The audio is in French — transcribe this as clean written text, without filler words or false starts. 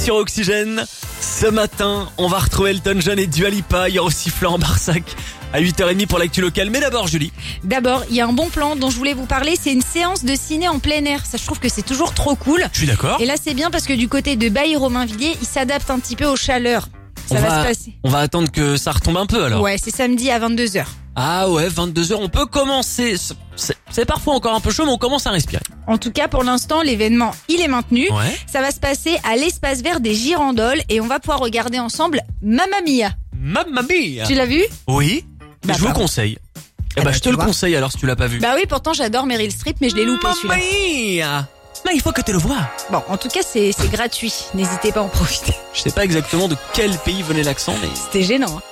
Sur Oxygène, ce matin, on va retrouver Elton John et Dua Lipa. Il y aura aussi Florent Barsac à 8h30 pour l'actu locale. Mais d'abord, Julie. D'abord, il y a un bon plan dont je voulais vous parler, c'est une séance de ciné en plein air. Ça, je trouve que c'est toujours trop cool. Je suis d'accord. Et là, c'est bien parce que du côté de Bailly-Romainvilliers, ils s'adaptent un petit peu aux chaleurs. Ça va se passer. On va attendre que ça retombe un peu alors. Ouais, c'est samedi à 22h. Ah ouais, 22h, on peut commencer. C'est parfois encore un peu chaud, mais on commence à respirer. En tout cas, pour l'instant, l'événement, il est maintenu. Ouais. Ça va se passer à l'espace vert des Girandoles et on va pouvoir regarder ensemble Mamma Mia. Mamma mia. Tu l'as vu? Oui, Bah, je vous le pardon. conseille. bah, Je te tu le vois. conseille alors si tu l'as pas vu. Bah oui, pourtant j'adore Meryl Streep, mais je l'ai loupé celui-là. Mamma mia. Mais il faut que tu le vois. Bon, en tout cas, c'est gratuit. N'hésitez pas à en profiter. Je sais pas exactement de quel pays venait l'accent, mais... C'était gênant, hein.